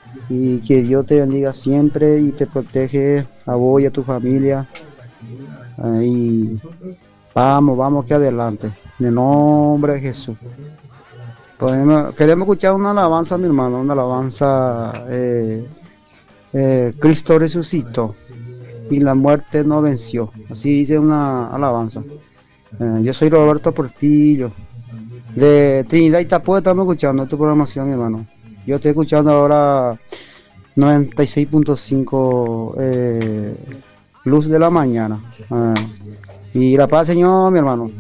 y que Dios te bendiga siempre y te protege a vos y a tu familia. Y vamos, vamos que adelante. En el nombre de Jesús. Queremos escuchar una alabanza, mi hermano, una alabanza. Cristo resucitó y la muerte no venció. Así dice una alabanza. Yo soy Roberto Portillo, de Trinidad y Itapúa. Estamos escuchando tu programación, mi hermano. Yo estoy escuchando ahora 96.5 Luz de la Mañana. Y la paz, Señor, mi hermano.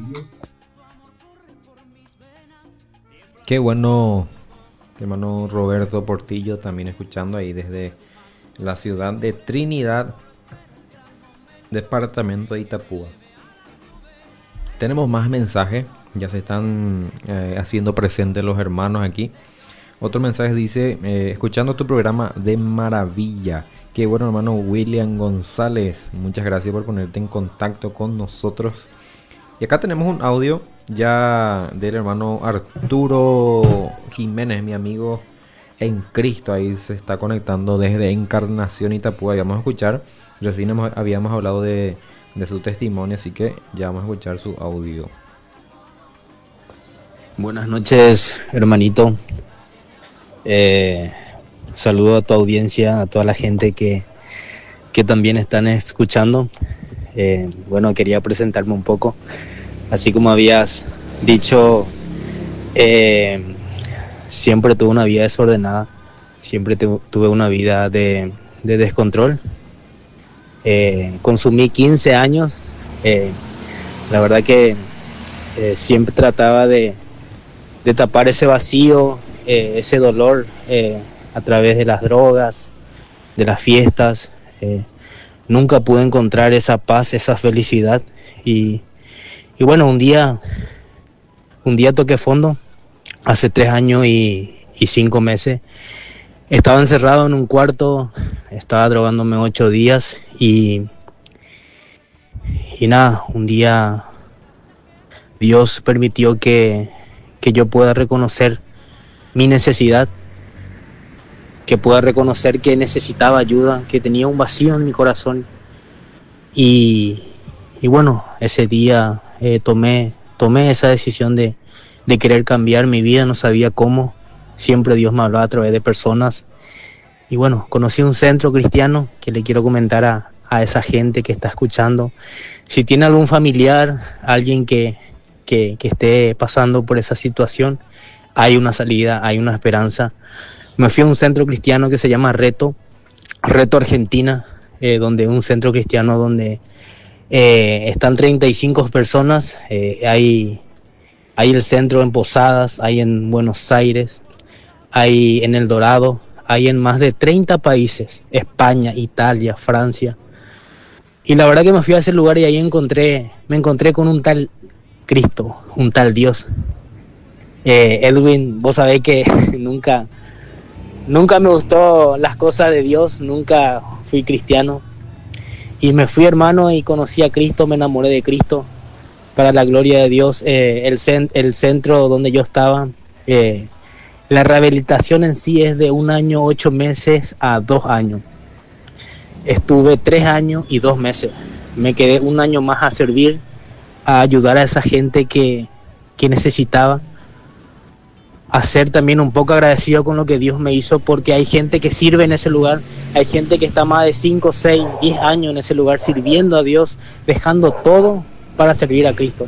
Qué bueno, hermano Roberto Portillo, también escuchando ahí desde la ciudad de Trinidad, departamento de Itapúa. Tenemos más mensajes, ya se están haciendo presentes los hermanos aquí. Otro mensaje dice, escuchando tu programa de maravilla. Qué bueno, hermano William González, muchas gracias por ponerte en contacto con nosotros. Y acá tenemos un audio ya del hermano Arturo Jiménez, mi amigo en Cristo. Ahí se está conectando desde Encarnación Itapúa. Y vamos a escuchar, recién habíamos hablado de su testimonio, así que ya vamos a escuchar su audio. Buenas noches, hermanito. Saludo a tu audiencia, a toda la gente que también están escuchando. Bueno, quería presentarme un poco. Así como habías dicho, siempre tuve una vida desordenada, siempre tuve una vida de descontrol. Consumí 15 años. La verdad que siempre trataba de tapar ese vacío, ese dolor a través de las drogas, de las fiestas. Nunca pude encontrar esa paz, esa felicidad. Y bueno, un día toqué fondo, hace 3 años y 5 meses. Estaba encerrado en un cuarto, estaba drogándome 8 días y nada, un día Dios permitió que yo pueda reconocer mi necesidad, que pueda reconocer que necesitaba ayuda, que tenía un vacío en mi corazón. Y bueno, ese día tomé esa decisión de querer cambiar mi vida. No sabía cómo, siempre Dios me hablaba a través de personas. Y bueno, conocí un centro cristiano que le quiero comentar a esa gente que está escuchando. Si tiene algún familiar, alguien que esté pasando por esa situación, hay una salida, hay una esperanza. Me fui a un centro cristiano que se llama Reto Argentina, donde un centro cristiano donde están 35 personas. Hay el centro en Posadas, hay en Buenos Aires, hay en El Dorado, hay en más de 30 países, España, Italia, Francia. Y la verdad que me fui a ese lugar y ahí me encontré con un tal Cristo, un tal Dios. Edwin, vos sabés que nunca me gustó las cosas de Dios, nunca fui cristiano. Y me fui, hermano, y conocí a Cristo, me enamoré de Cristo, para la gloria de Dios. El centro donde yo estaba, la rehabilitación en sí es de 1 año, 8 meses a 2 años. Estuve 3 años y 2 meses. Me quedé 1 año más a servir, a ayudar a esa gente que necesitaba. A ser también un poco agradecido con lo que Dios me hizo, porque hay gente que sirve en ese lugar, hay gente que está más de 5, 6, 10 años en ese lugar sirviendo a Dios, dejando todo para servir a Cristo.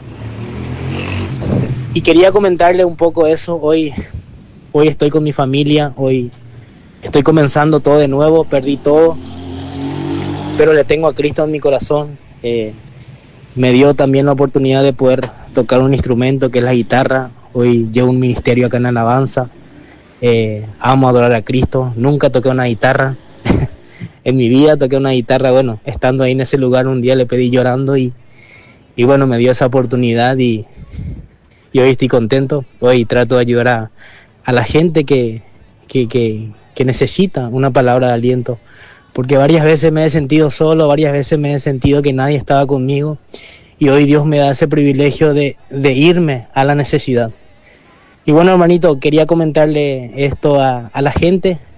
Y quería comentarle un poco eso. Hoy estoy con mi familia, hoy estoy comenzando todo de nuevo, perdí todo, pero le tengo a Cristo en mi corazón. Me dio también la oportunidad de poder tocar un instrumento que es la guitarra. Hoy llevo un ministerio acá en Alabanza. Amo adorar a Cristo. Nunca toqué una guitarra. En mi vida toqué una guitarra. Bueno, estando ahí en ese lugar un día le pedí llorando y bueno, me dio esa oportunidad y hoy estoy contento. Hoy trato de ayudar a la gente que necesita una palabra de aliento. Porque varias veces me he sentido solo, varias veces me he sentido que nadie estaba conmigo. Y hoy Dios me da ese privilegio de irme a la necesidad. Y bueno, hermanito, quería comentarle esto a la gente